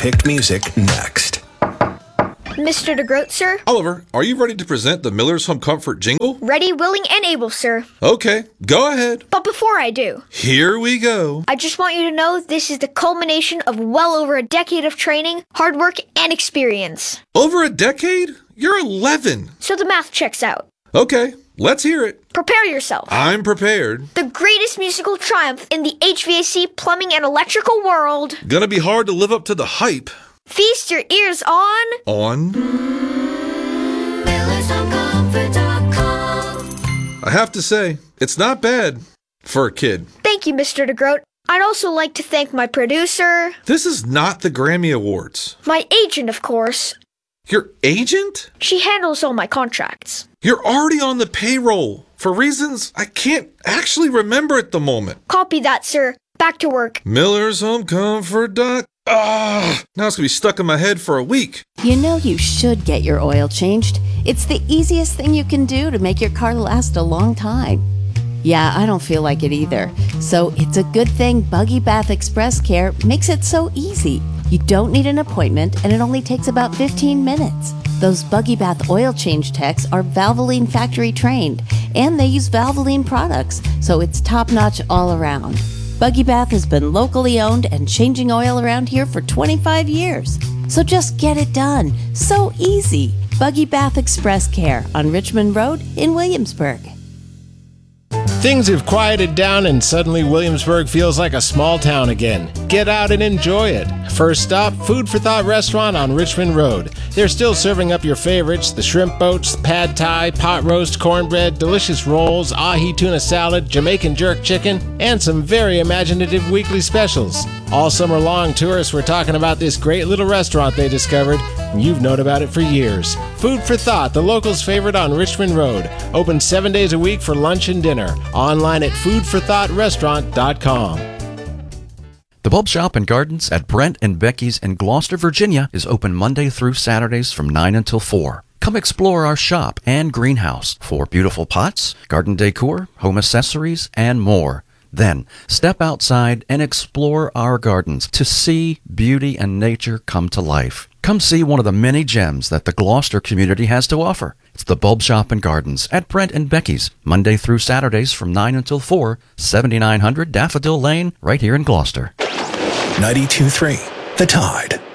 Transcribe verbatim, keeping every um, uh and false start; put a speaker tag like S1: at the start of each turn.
S1: picked music next.
S2: Mister DeGroat, sir?
S3: Oliver, are you ready to present the Miller's Home Comfort jingle?
S2: Ready, willing, and able, sir.
S3: Okay, go ahead.
S2: But before I do,
S3: here we go.
S2: I just want you to know this is the culmination of well over a decade of training, hard work, and experience.
S3: Over a decade? You're eleven.
S2: So the math checks out.
S3: Okay, let's hear it.
S2: Prepare yourself.
S3: I'm prepared.
S2: The greatest musical triumph in the H V A C, plumbing, and electrical world.
S3: Gonna be hard to live up to the hype.
S2: Feast your ears on...
S3: On?
S4: Millers Home Comfort dot com.
S3: I have to say, it's not bad for a kid.
S2: Thank you, Mister DeGroat. I'd also like to thank my producer...
S3: This is not the Grammy Awards.
S2: My agent, of course.
S3: Your agent?
S2: She handles all my contracts.
S3: You're already on the payroll, for reasons I can't actually remember at the moment.
S2: Copy that, sir. Back to work.
S3: Millers Home Comfort dot com. Ah, now it's gonna be stuck in my head for a week.
S5: You know you should get your oil changed. It's the easiest thing you can do to make your car last a long time. Yeah, I don't feel like it either. So it's a good thing Buggy Bath Express Care makes it so easy. You don't need an appointment, and it only takes about fifteen minutes. Those Buggy Bath oil change techs are Valvoline factory trained, and they use Valvoline products, so it's top-notch all around. Buggy Bath has been locally owned and changing oil around here for twenty-five years. So just get it done. So easy. Buggy Bath Express Care on Richmond Road in Williamsburg.
S6: Things have quieted down and suddenly Williamsburg feels like a small town again. Get out and enjoy it. First stop, Food for Thought Restaurant on Richmond Road. They're still serving up your favorites, the shrimp boats, pad thai, pot roast, cornbread, delicious rolls, ahi tuna salad, Jamaican jerk chicken, and some very imaginative weekly specials. All summer long, tourists were talking about this great little restaurant they discovered, and you've known about it for years. Food for Thought, the locals' favorite on Richmond Road. Open seven days a week for lunch and dinner. Online at food for thought restaurant dot com.
S7: The Bulb Shop and Gardens at Brent and Becky's in Gloucester, Virginia is open Monday through Saturdays from nine until four. Come explore our shop and greenhouse for beautiful pots, garden decor, home accessories, and more. Then, step outside and explore our gardens to see beauty and nature come to life. Come see one of the many gems that the Gloucester community has to offer. It's the Bulb Shop and Gardens at Brent and Becky's, Monday through Saturdays from nine until four, seventy-nine hundred Daffodil Lane, right here in Gloucester.
S1: ninety-two point three The Tide.